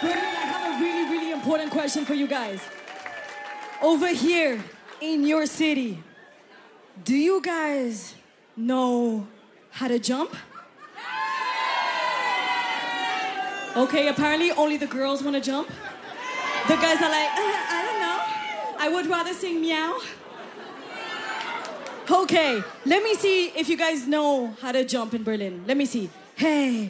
I have a really, really important question for you guys. Over here in your city, do you guys know how to jump? Okay, apparently only the girls want to jump. The guys are like, I don't know. I would rather sing meow. Okay, let me see if you guys know how to jump in Berlin. Let me see. Hey.